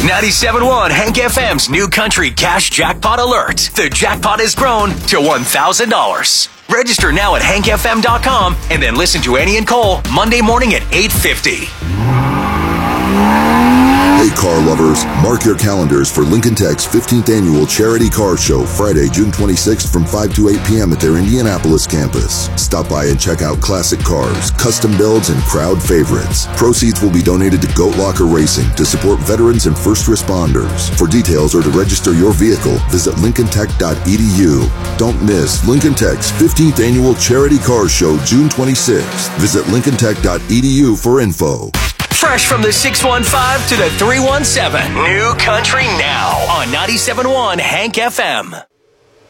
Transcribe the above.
97.1 Hank FM's New Country Cash Jackpot Alert. The jackpot has grown to $1,000. Register now at hankfm.com and then listen to Annie and Cole Monday morning at 8:50. Hey car lovers, mark your calendars for Lincoln Tech's 15th annual Charity Car Show, Friday, June 26th from 5 to 8 p.m. at their Indianapolis campus. Stop by and check out classic cars, custom builds, and crowd favorites. Proceeds will be donated to Goat Locker Racing to support veterans and first responders. For details or to register your vehicle, visit lincolntech.edu. Don't miss Lincoln Tech's 15th annual Charity Car Show, June 26th. Visit lincolntech.edu for info. Fresh from the 615 to the 317. New Country now on 97.1 Hank FM.